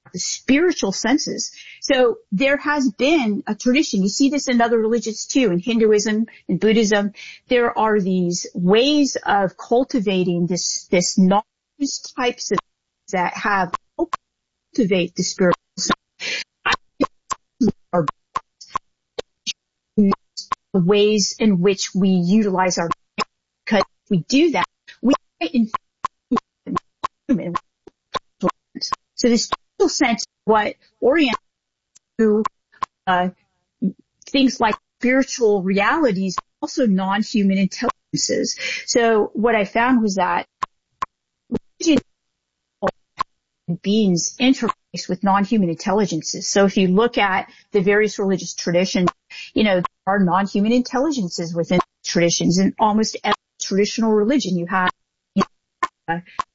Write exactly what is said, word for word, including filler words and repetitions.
the spiritual senses. So there has been a tradition. You see this in other religions too, in Hinduism and Buddhism. There are these ways of cultivating this, this knowledge types of that have cultivate the spiritual sense. Are the ways in which we utilize our, because if we do that, we in so the spiritual sense, what orients to uh, things like spiritual realities, also non-human intelligences. So what I found was that beings interface with non-human intelligences. So if you look at the various religious traditions, you know, there are non-human intelligences within traditions. In almost every traditional religion, you have you know,